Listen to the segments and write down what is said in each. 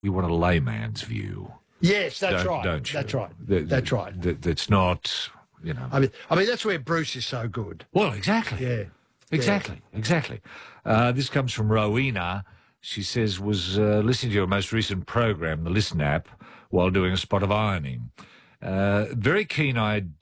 You want a layman's view. Yes, that's right. Don't you? That's right. That's right. That's not, you know. I mean, that's where Bruce is so good. Well, exactly. Yeah. Exactly. This comes from Rowena. She says, was listening to your most recent program, the Listen app, while doing a spot of ironing. Very keen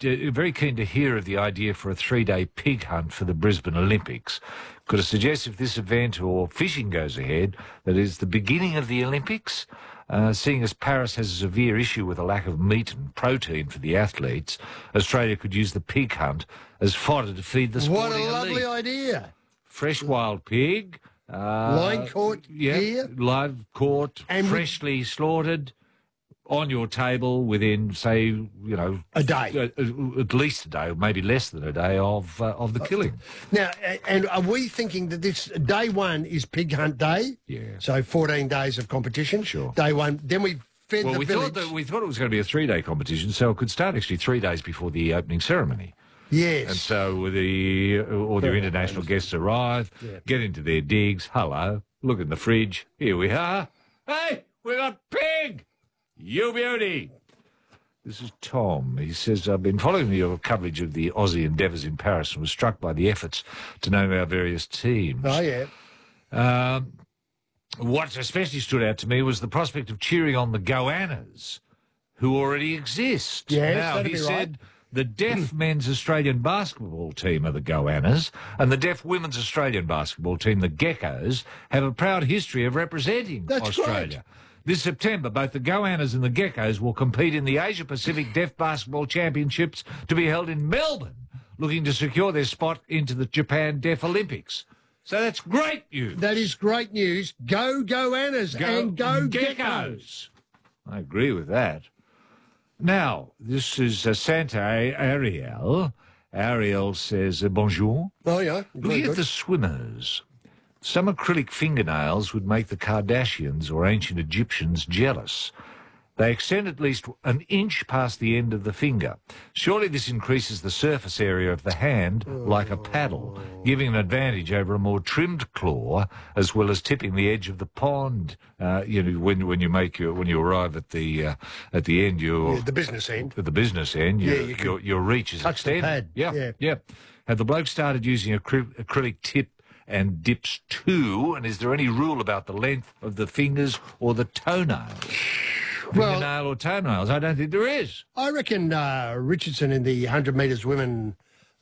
to hear of the idea for a 3-day pig hunt for the Brisbane Olympics. Could I suggest if this event or fishing goes ahead, that is the beginning of the Olympics? Seeing as Paris has a severe issue with a lack of meat and protein for the athletes, Australia could use the pig hunt as fodder to feed the sporting elite. What a lovely idea. Fresh wild pig. Line caught here. Live caught, and freshly slaughtered, on your table within, say, you know... A day. At least a day, or maybe less than a day of the killing. Now, and are we thinking that this day one is pig hunt day? Yeah. So 14 days of competition? Sure. Day one. Then we fed the village. We thought it was going to be a 3-day competition, so it could start actually 3 days before the opening ceremony. Yes. And so all the international guests arrive, get into their digs, hello, look in the fridge, here we are. Hey, we got pig! You beauty! This is Tom. He says, I've been following your coverage of the Aussie endeavours in Paris and was struck by the efforts to name our various teams. Oh, yeah. What especially stood out to me was the prospect of cheering on the Goannas, who already exist. Yes, now, that'd he be said the deaf men's Australian basketball team are the Goannas, and the deaf women's Australian basketball team, the Geckos, have a proud history of representing Australia. Great. This September, both the Goannas and the Geckos will compete in the Asia-Pacific Deaf Basketball Championships to be held in Melbourne, looking to secure their spot into the Japan Deaf Olympics. So that's great news. That is great news. Go Goannas and go Geckos. I agree with that. Now, this is Santa Ariel. Ariel says, bonjour. Oh, yeah. Looking at the swimmers, some acrylic fingernails would make the Kardashians or ancient Egyptians jealous. They extend at least an inch past the end of the finger. Surely this increases the surface area of the hand like a paddle, giving an advantage over a more trimmed claw, as well as tipping the edge of the pond. You know, when you arrive at the end, the business end. At the business end, your reach is extended. Yeah. Have the bloke started using acrylic tip and dips too? And is there any rule about the length of the fingers or the toenails? Fingernail or toenails? I don't think there is. I reckon Richardson in the 100 metres women,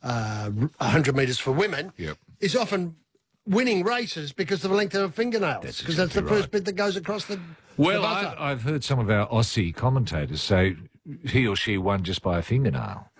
100 metres for women, is often winning races because of the length of her fingernails. Because that's the first bit that goes across the Well, I've heard some of our Aussie commentators say he or she won just by a fingernail.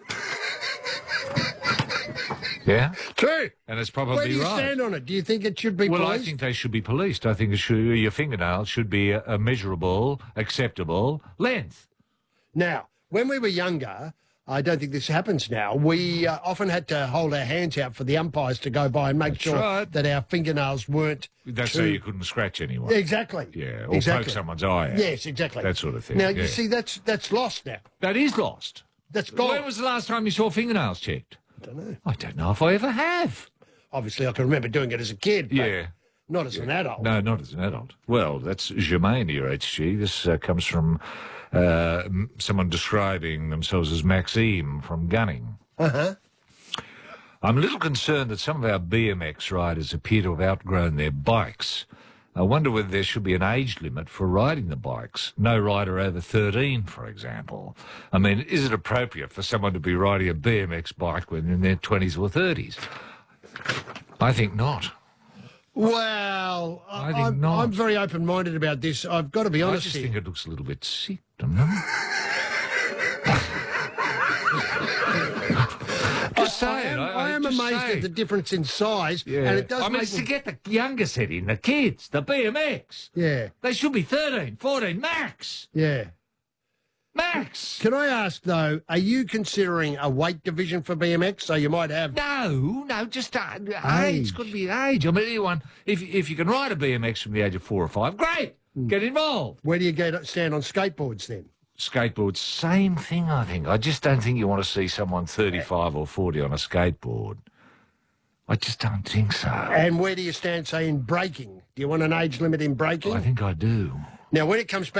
Yeah? True. And it's probably right. Where do you stand on it? Do you think it should be policed? Well, I think they should be policed. I think your fingernail should be a measurable, acceptable length. Now, when we were younger, I don't think this happens now, we often had to hold our hands out for the umpires to go by and make sure that our fingernails weren't so you couldn't scratch anyone. Exactly. Yeah, or poke someone's eye out. Yes, exactly. That sort of thing. Now, you see, that's lost now. That is lost. That's gone. When was the last time you saw fingernails checked? I don't know. I don't know if I ever have. Obviously, I can remember doing it as a kid, but not as an adult. No, not as an adult. Well, that's germane, your HG. This comes from someone describing themselves as Maxime from Gunning. Uh-huh. I'm a little concerned that some of our BMX riders appear to have outgrown their bikes. I wonder whether there should be an age limit for riding the bikes. No rider over 13, for example. I mean, is it appropriate for someone to be riding a BMX bike when in their 20s or 30s? I think not. Well, I think not. I'm very open-minded about this. I've got to be honest I just here. think it looks a little bit sick, don't you? I am amazed at the difference in size, and it does it's to get the younger set in, the kids, the BMX. Yeah. They should be 13, 14, max. Yeah. Max. Can I ask, though, are you considering a weight division for BMX? So you might have... No, just age. It's got to be age. I mean, anyone, if you can ride a BMX from the age of 4 or 5, great. Get involved. Where do you stand on skateboards, then? Skateboards, same thing, I think. I just don't think you want to see someone 35 or 40 on a skateboard. I just don't think so. And where do you stand, say, in braking? Do you want an age limit in braking? I think I do. Now, when it comes back